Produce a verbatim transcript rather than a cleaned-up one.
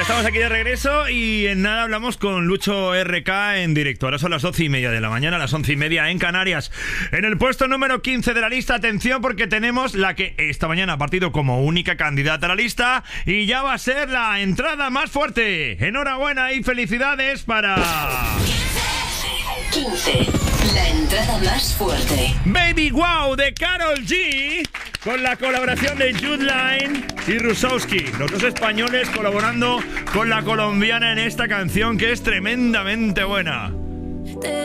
Ya estamos aquí de regreso y en nada hablamos con Lucho R K en directo. Ahora son las doce y media de la mañana, las once y media en Canarias. En el puesto número quince de la lista, atención, porque tenemos la que esta mañana ha partido como única candidata a la lista y ya va a ser la entrada más fuerte. Enhorabuena y felicidades para... quince. La entrada más fuerte. Baby Wow de Karol G, con la colaboración de Jude Line y Rusowski, los dos españoles colaborando con la colombiana en esta canción que es tremendamente buena.